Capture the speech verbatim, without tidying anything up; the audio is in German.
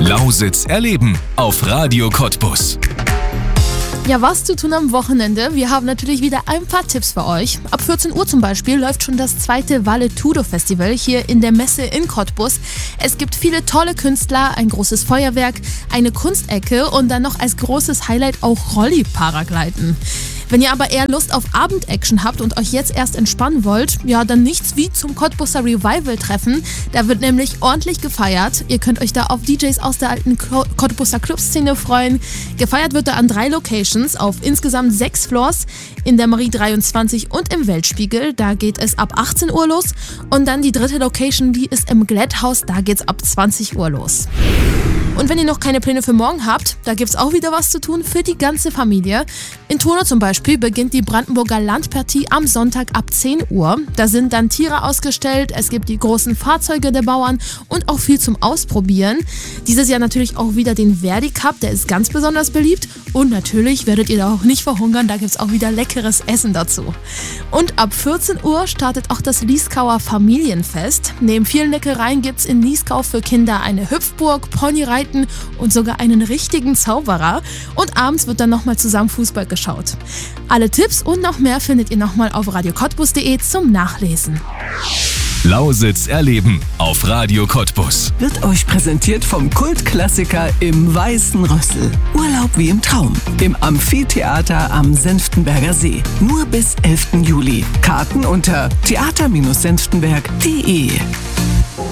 Lausitz erleben auf Radio Cottbus. Ja, was zu tun am Wochenende? Wir haben natürlich wieder ein paar Tipps für euch. Ab vierzehn Uhr zum Beispiel läuft schon das zweite Valetudo-Festival hier in der Messe in Cottbus. Es gibt viele tolle Künstler, ein großes Feuerwerk, eine Kunstecke und dann noch als großes Highlight auch Rolli-Paragliden. Wenn ihr aber eher Lust auf Abendaction habt und euch jetzt erst entspannen wollt, ja, dann nichts wie zum Cottbuser Revival-Treffen. Da wird nämlich ordentlich gefeiert. Ihr könnt euch da auf D Js aus der alten Cottbuser Clubszene freuen. Gefeiert wird da an drei Locations auf insgesamt sechs Floors. In der Marie dreiundzwanzig und im Weltspiegel. Da geht es ab achtzehn Uhr los. Und dann die dritte Location, die ist im Glätthaus. Da geht's ab zwanzig Uhr los. Und wenn ihr noch keine Pläne für morgen habt, da gibt's auch wieder was zu tun für die ganze Familie. In Turno zum Beispiel beginnt die Brandenburger Landpartie am Sonntag ab zehn Uhr. Da sind dann Tiere ausgestellt, es gibt die großen Fahrzeuge der Bauern und auch viel zum Ausprobieren. Dieses Jahr natürlich auch wieder den Verdi Cup, der ist ganz besonders beliebt. Und natürlich werdet ihr da auch nicht verhungern, da gibt's auch wieder leckeres Essen dazu. Und ab vierzehn Uhr startet auch das Lieskauer Familienfest. Neben vielen Leckereien gibt's in Lieskau für Kinder eine Hüpfburg, Ponyreiten und sogar einen richtigen Zauberer. Und abends wird dann nochmal zusammen Fußball geschaut. Alle Tipps und noch mehr findet ihr nochmal auf radio cottbus punkt de zum Nachlesen. Lausitz erleben auf Radio Cottbus. Wird euch präsentiert vom Kultklassiker im Weißen Rössel. Urlaub wie im Traum. Im Amphitheater am Senftenberger See. Nur bis elften Juli. Karten unter theater Bindestrich senftenberg punkt de.